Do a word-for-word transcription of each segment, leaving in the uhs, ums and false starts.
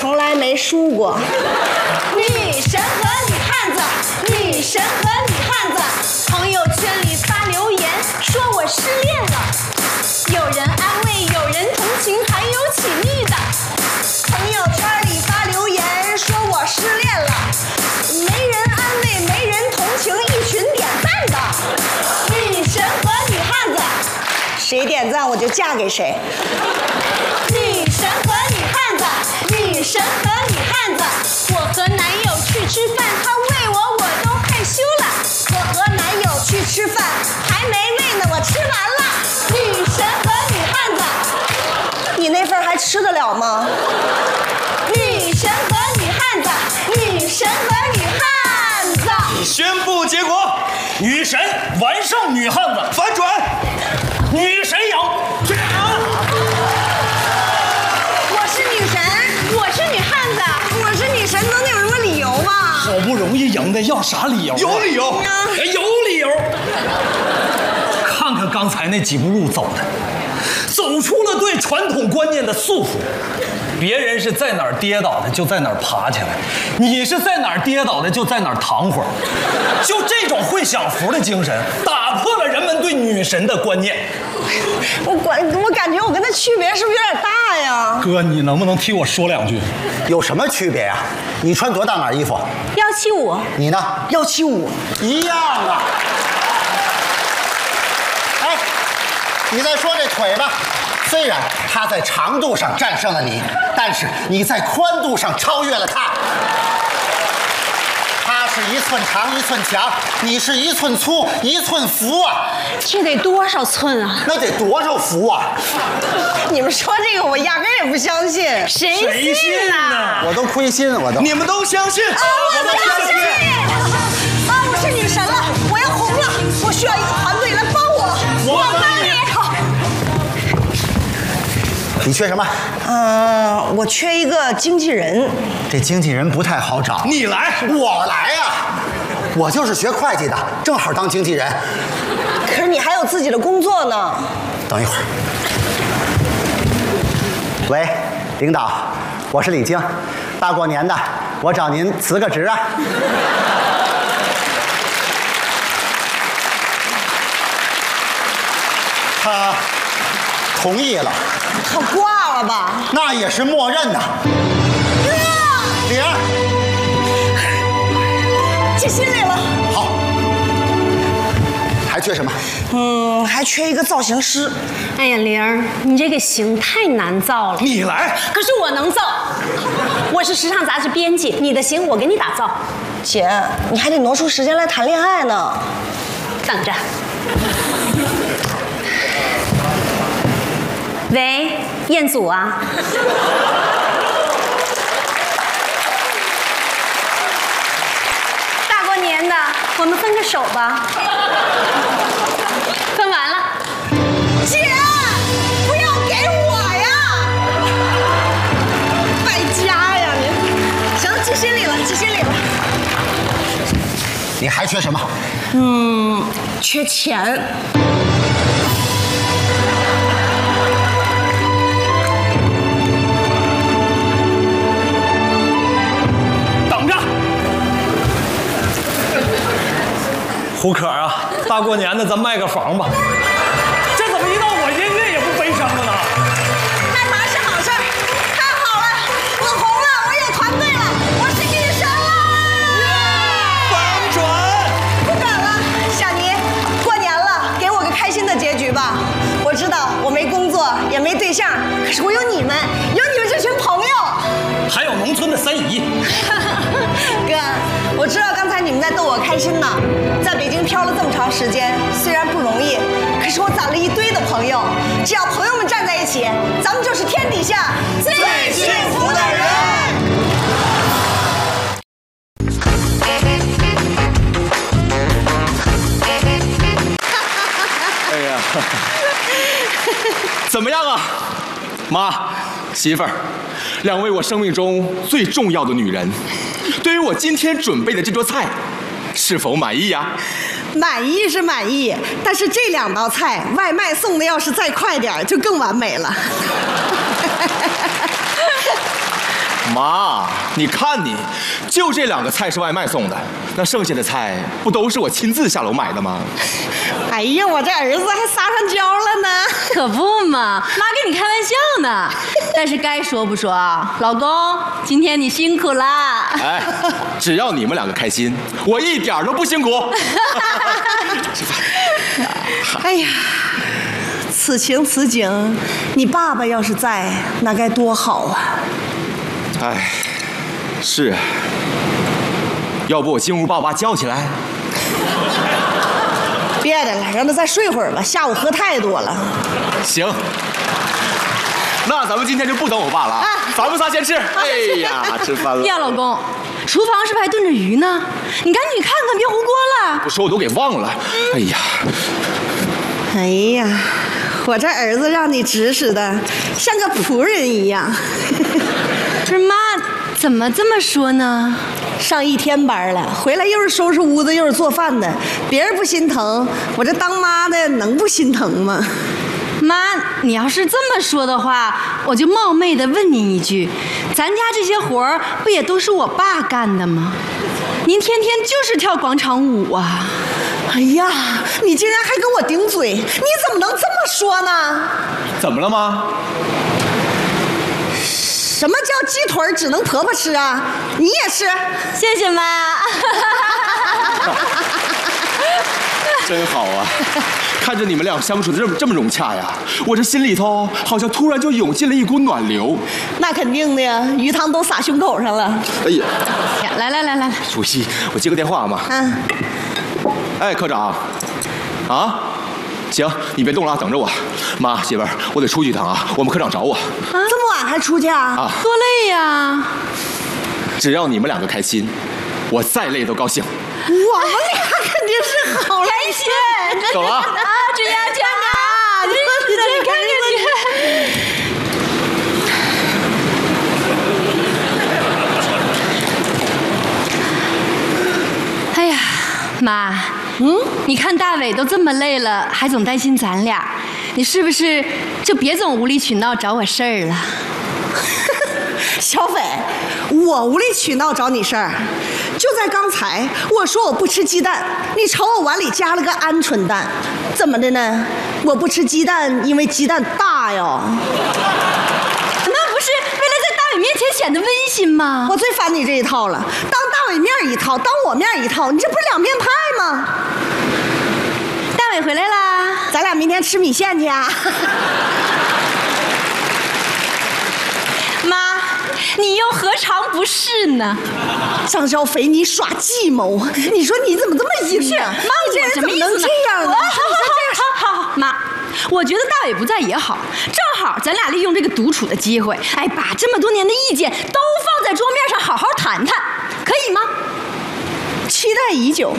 从来没输过。 女神和女汉子，女神和女汉子，朋友圈里发留言说我失恋了，有人安慰，有人同情，还有起腻的。 朋友圈里发留言说我失恋了，没人安慰，没人同情，一群点赞的。 女神和女汉子， 谁点赞我就嫁给谁。 女神和女汉子，女神和女汉子，我和男友去吃饭，他喂我我都害羞了。 我和男友去吃饭，还没喂呢，我吃完了。 女神和女汉子， 你那份还吃得了吗？ 女神和女汉子，女神和女汉子。 宣布结果，女神完胜女汉子，反转，女神赢。 我是女神， 我是女汉子， 我是女神，能有什么理由吗？ 好不容易赢的，要啥理由、啊？有理由，有理由。看看刚才那几步路走的，走出了对传统观念的束缚。别人是在哪儿跌倒的就在哪儿爬起来，你是在哪儿跌倒的就在哪儿躺会儿。就这种会享福的精神，打破了人们对女神的观念。 我管，我感觉我跟他区别是不是有点大呀？ 哥，你能不能替我说两句？ 有什么区别呀、啊？你穿多大码衣服？ 幺七五。 你呢？ 幺七五。 一样啊。哎，你再说这腿吧。虽然他在长度上战胜了你，但是你在宽度上超越了他。他是一寸长一寸强，你是一寸粗一寸浮啊！ 这得多少寸啊？ 那得多少浮啊！ 你们说这个，我压根儿也不相信。 谁谁信呢？ 我都亏心，我都。 你们都相信？ 啊，我都相信！啊，我是女神了，我要红了，我需要一个团队来帮我。 我帮你。 你缺什么？ 嗯、呃，我缺一个经纪人。 这经纪人不太好找。 你来， 我来呀、啊！我就是学会计的，正好当经纪人。 可是你还有自己的工作呢。 等一会儿。喂，领导，我是李菁。大过年的，我找您辞个职啊。他同意了。 他挂了吧？ 那也是默认的。玲儿， 记心里了。 好。还缺什么？ 嗯，还缺一个造型师。 哎呀，玲儿，你这个型太难造了。 你来。 可是我能造，我是时尚杂志编辑，你的型我给你打造。 姐，你还得挪出时间来谈恋爱呢。 等着。喂，彦祖啊。大过年的，我们分个手吧。分完了。 姐，不要给我呀！败家呀你！行，记心里了，记心里了。 你还缺什么？ 嗯，缺钱。 胡可啊，大过年的咱卖个房吧。这怎么一到我音乐也不悲伤了呢？ 卖房是好事儿，太好了，我红了，我有团队了，我是女神了！ 反转！ 不敢了，小妮，过年了，给我个开心的结局吧。我知道我没工作，也没对象，可是我有你们，有你们这群朋友， 还有农村的三姨。 哥，我知道刚才你们在逗我开心呢。在北京漂了这么长时间，虽然不容易，可是我攒了一堆的朋友。只要朋友们站在一起，咱们就是天底下最幸福的人。 哎呀，怎么样啊，妈，媳妇儿，两位我生命中最重要的女人，对于我今天准备的这桌菜，是否满意呀？ 满意是满意，但是这两道菜外卖送的要是再快点，就更完美了。 妈，你看你，就这两个菜是外卖送的，那剩下的菜不都是我亲自下楼买的吗？ 哎呀，我这儿子还撒上娇了呢。 可不嘛，妈跟你开玩笑呢。但是该说不说啊，老公，今天你辛苦啦。 哎，只要你们两个开心，我一点都不辛苦。吃饭。 哎呀，此情此景，你爸爸要是在，那该多好啊！ 哎，是啊。要不我进屋把我爸叫起来？ 别的了，让他再睡会儿吧，下午喝太多了。 行。那咱们今天就不等我爸了，啊、咱们仨先吃。哎呀，吃饭了。 呀，老公，厨房是不是还炖着鱼呢？你赶紧去看看，别糊锅了。 我说我都给忘了。哎呀， 哎呀，我这儿子让你指使的像个仆人一样。 不是妈，怎么这么说呢？ 上一天班了，回来又是收拾屋子又是做饭的，别人不心疼，我这当妈的能不心疼吗？ 妈，你要是这么说的话，我就冒昧的问您一句，咱家这些活儿不也都是我爸干的吗？您天天就是跳广场舞啊！ 哎呀，你竟然还跟我顶嘴，你怎么能这么说呢？ 怎么了妈？ 什么叫鸡腿只能婆婆吃啊？你也是？ 谢谢妈。 真好啊！看着你们俩相处的这么这么融洽呀，我这心里头好像突然就涌进了一股暖流。 那肯定的呀，鱼汤都洒胸口上了。 哎呀， 来来来来来， 主席，我接个电话嘛。 嗯。 哎，科长，啊，行，你别动了，等着我。妈，媳妇儿，我得出去一趟啊，我们科长找我。 啊，这么晚还出去啊？ 啊， 多累呀！ 只要你们两个开心，我再累都高兴。 我们俩肯定是好开心。 走了啊！ 注意安全啊！真是的，你看看你。哎呀，妈，嗯，你看大伟都这么累了，还总担心咱俩，你是不是就别总无理取闹找我事儿了？ 小斐，我无理取闹找你事儿。就在刚才，我说我不吃鸡蛋，你瞅我碗里加了个鹌鹑蛋，怎么的呢？我不吃鸡蛋，因为鸡蛋大哟。 那不是为了在大伟面前显得温馨吗？ 我最烦你这一套了，当大伟面一套，当我面一套，你这不是两面派吗？ 大伟回来啦， 咱俩明天吃米线去啊。 妈，你又何尝不是呢？ 张小斐，你耍计谋，你说你怎么这么阴呢？ 妈，你这人怎么能这样呢？好好好，妈，我觉得大伟不在也好，正好咱俩利用这个独处的机会，哎，把这么多年的意见都放在桌面上好好谈谈，可以吗？ 期待已久。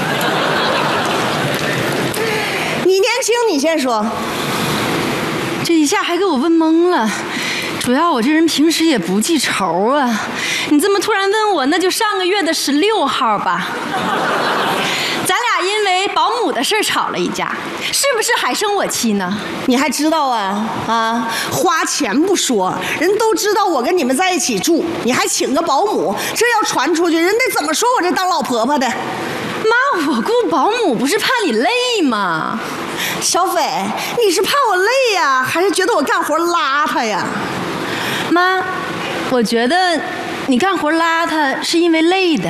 你年轻，你先说。 这一下还给我问懵了。主要我这人平时也不记仇啊，你这么突然问我，那就上个月的十六号吧。咱俩因为保姆的事吵了一架，是不是还生我气呢？ 你还知道啊？啊，花钱不说，人都知道我跟你们在一起住，你还请个保姆，这要传出去，人得怎么说我这当老婆婆的？ 妈，我雇保姆不是怕你累吗？ 小斐，你是怕我累呀，还是觉得我干活邋遢呀？ 妈，我觉得你干活邋遢是因为累的。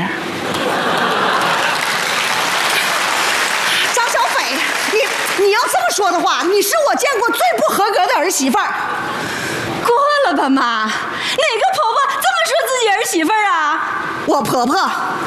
张小斐，你你要这么说的话，你是我见过最不合格的儿媳妇儿。 过了吧，妈，哪个婆婆这么说自己儿媳妇儿啊？ 我婆婆。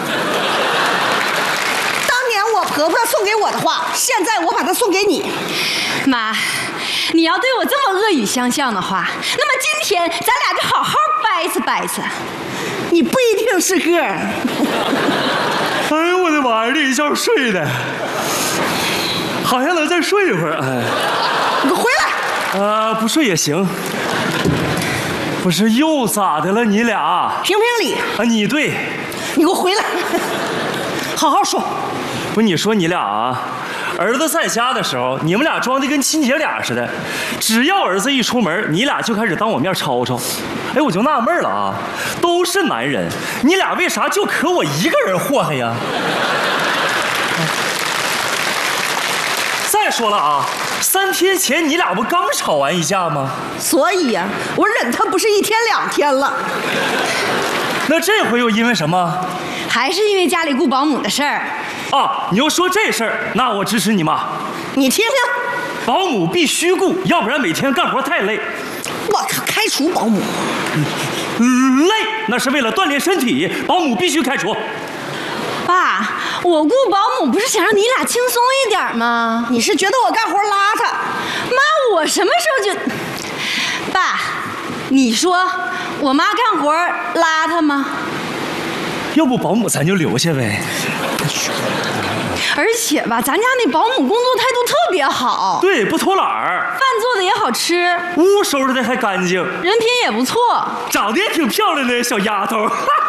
当年我婆婆送给我的话，现在我把它送给你。 妈，你要对我这么恶语相向的话，那么今天咱俩就好好掰扯掰扯。 你不一定是个儿。 哎呦我的妈呀，这一觉睡的，好像能再睡一会儿。哎， 你给我回来！ 啊，不睡也行。不是又咋的了？你俩评评理啊！你对， 你给我回来！好好说。 不是你说你俩啊， 儿子在家的时候，你们俩装的跟亲姐俩似的，只要儿子一出门，你俩就开始当我面吵吵。哎，我就纳闷了啊，都是男人，你俩为啥就可我一个人祸害呀？再说了啊，三天前你俩不刚吵完一架吗？ 所以呀、啊，我忍他不是一天两天了。 那这回又因为什么？ 还是因为家里雇保姆的事儿。 啊，你要说这事儿，那我支持你妈。 你听听， 保姆必须雇，要不然每天干活太累。 我靠，开除保姆？ 嗯、累那是为了锻炼身体，保姆必须开除。 爸，我雇保姆不是想让你俩轻松一点吗？ 你是觉得我干活邋遢？ 妈，我什么时候就……爸，你说我妈干活邋遢吗？ 要不保姆咱就留下呗。 而且吧，咱家那保姆工作态度特别好， 对，不偷懒儿， 饭做的也好吃， 屋收拾的还干净， 人品也不错， 长得也挺漂亮的小丫头。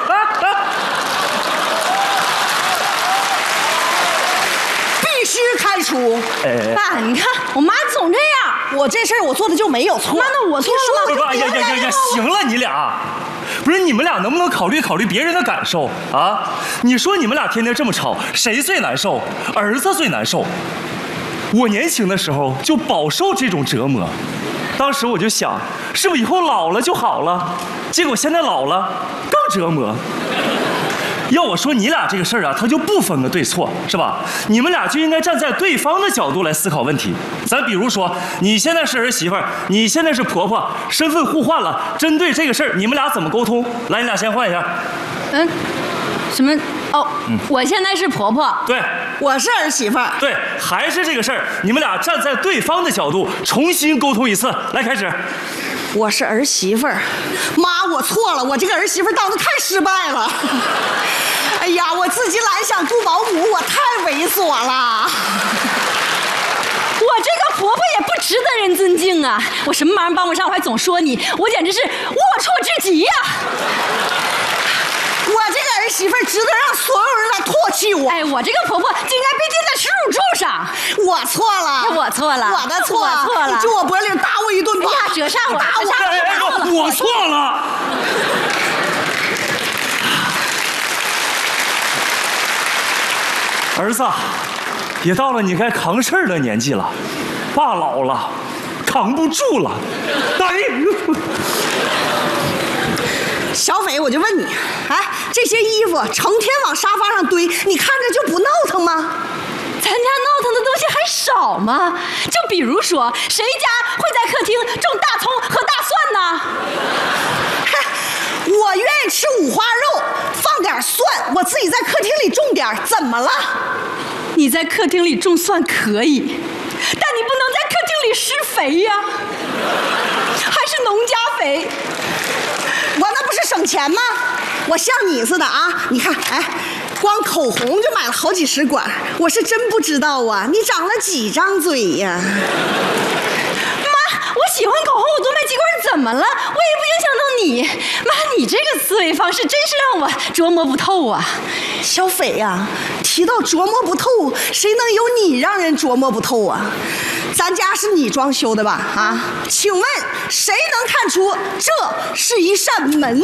必须开除！ 哎， 爸，你看我妈总这样， 我这事儿我做的就没有错。 妈，那我错了吗？ 哎呀呀呀呀！行了，你俩，不是你们俩能不能考虑考虑别人的感受啊？你说你们俩天天这么吵，谁最难受？儿子最难受。我年轻的时候就饱受这种折磨，当时我就想，是不是以后老了就好了？结果现在老了更折磨。要我说，你俩这个事儿啊，他就不分个对错，是吧？你们俩就应该站在对方的角度来思考问题。咱比如说，你现在是儿媳妇儿，你现在是婆婆，身份互换了，针对这个事儿，你们俩怎么沟通？来，你俩先换一下。 嗯，什么？哦，嗯、我现在是婆婆， 对， 我是儿媳妇儿， 对，还是这个事儿，你们俩站在对方的角度重新沟通一次。来，开始。 我是儿媳妇儿，妈，我错了，我这个儿媳妇儿当的太失败了。哎呀，我自己懒想雇保姆，我太猥琐了。 我这个婆婆也不值得人尊敬啊！我什么忙帮不上，我还总说你，我简直是龌龊至极呀、啊！ 我这个儿媳妇儿值得让所有人来唾弃我。 哎，我这个婆婆就应该被钉在耻辱柱上。 我错了， 我错了， 我的错， 我错了。 你就我脖领打我一顿吧。 哎呀，折煞我， 打我， 折煞我， 我我错了。儿子，也到了你该扛事儿的年纪了，爸老了，扛不住了。大力。 小斐，我就问你，哎，这些衣服成天往沙发上堆，你看着就不闹腾吗？ 咱家闹腾的东西还少吗？就比如说，谁家会在客厅种大葱和大蒜呢？ 嗨，我愿意吃五花肉，放点蒜，我自己在客厅里种点，怎么了？ 你在客厅里种蒜可以，但你不能在客厅里施肥呀，还是农家肥。 我那不是省钱吗？我像你似的啊！你看，哎，光口红就买了好几十管，我是真不知道啊！你长了几张嘴呀？ 妈，我喜欢口红，我多买几管怎么了？我也不影响到你。妈，你这个思维方式真是让我琢磨不透啊！ 小斐呀，提到琢磨不透，谁能有你让人琢磨不透啊？咱家是你装修的吧？啊，请问谁能看出这是一扇门？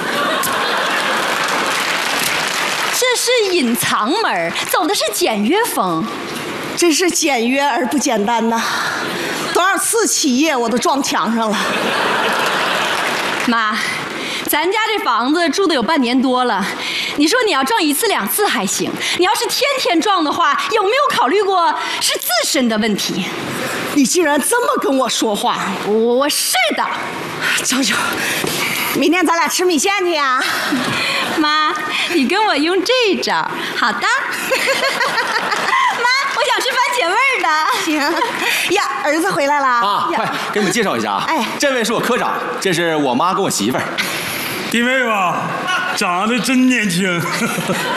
这是隐藏门，走的是简约风， 真是简约而不简单呐！多少次起夜我都撞墙上了。 妈，咱家这房子住的有半年多了，你说你要撞一次两次还行，你要是天天撞的话，有没有考虑过是自身的问题？ 你竟然这么跟我说话！ 我我是的， 娇娇，明天咱俩吃米线去呀？ 妈，你跟我用这招，好的。妈，我想吃番茄味儿的。 行呀，儿子回来了啊！快给你们介绍一下啊！ 哎， 这位是我科长，这是我妈跟我媳妇儿。 弟妹吧，长得真年轻。